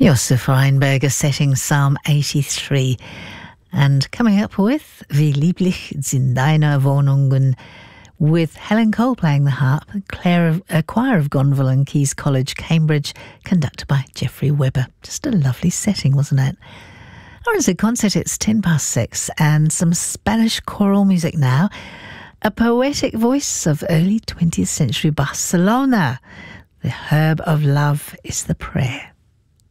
Josef Reinberger setting Psalm 83 and coming up with Wie lieblich sind deine Wohnungen with Helen Cole playing the harp, a choir of Gonville and Caius College, Cambridge, conducted by Geoffrey Webber. Just a lovely setting, wasn't it? Ours at concert, it's 6:10 and some Spanish choral music now. A poetic voice of early 20th century Barcelona. The herb of love is the prayer.